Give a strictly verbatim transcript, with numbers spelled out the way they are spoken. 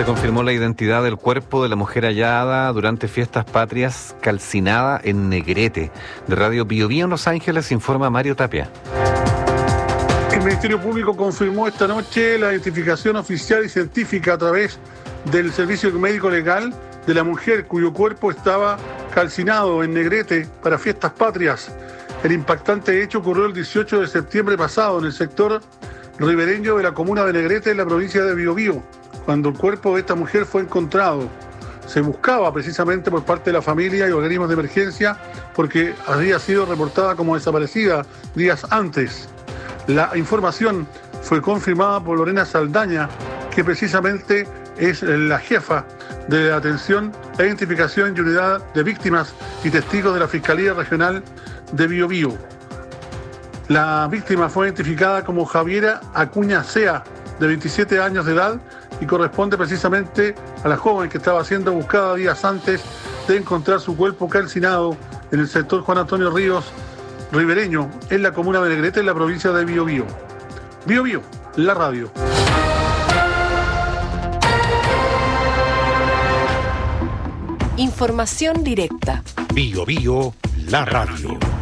Se confirmó la identidad del cuerpo de la mujer hallada durante fiestas patrias, calcinada en Negrete. De Radio Bio Bio en Los Ángeles informa Mario Tapia. El Ministerio Público confirmó esta noche la identificación oficial y científica a través del Servicio Médico Legal de la mujer cuyo cuerpo estaba calcinado en Negrete para fiestas patrias. El impactante hecho ocurrió el dieciocho de septiembre pasado en el sector ribereño de la comuna de Negrete en la provincia de Bio Bio, cuando el cuerpo de esta mujer fue encontrado. Se buscaba precisamente por parte de la familia y organismos de emergencia porque había sido reportada como desaparecida días antes. La información fue confirmada por Lorena Saldaña, que precisamente es la jefa de la atención, la identificación y unidad de víctimas y testigos de la Fiscalía Regional de Bio Bio. La víctima fue identificada como Javiera Acuña Sea, de veintisiete años de edad, y corresponde precisamente a la joven que estaba siendo buscada días antes de encontrar su cuerpo calcinado en el sector Juan Antonio Ríos ribereño, en la comuna de Negrete, en la provincia de Bio Bio. Bio Bio, la radio. Información directa. Bio Bio, la radio.